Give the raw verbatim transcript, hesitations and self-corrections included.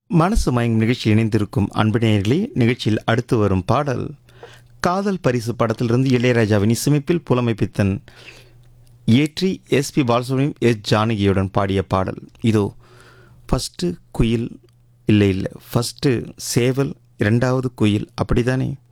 மனசு மயங்கும் நிகழ்ச்சியில் இணைந்திருக்கும் அன்பு நேயர்களே, நிகழ்ச்சியில் அடுத்து வரும் பாடல் காதல் பரிசு படத்திலிருந்து இளையராஜாவின் இசையமைப்பில் புலமை பித்தன் இயற்றி எஸ்பி பாலசுப்ரமணியம் எஸ் ஜானகியுடன் பாடிய பாடல். இதோ ஃபஸ்ட்டு குயில், இல்லை இல்லை ஃபஸ்ட்டு சேவல், இரண்டாவது குயில், அப்படிதானே?